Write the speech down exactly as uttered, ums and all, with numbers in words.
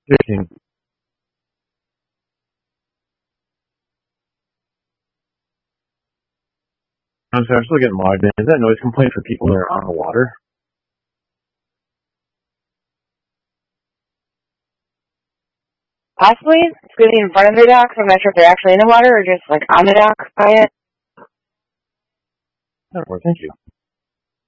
fifteen. I'm sorry, I'm still getting logged in. Is that noise complaint for people that are on the water? Possibly. Swimming in front of the dock, so I'm not sure if they're actually in the water or just like on the dock by it. That'll work, thank you.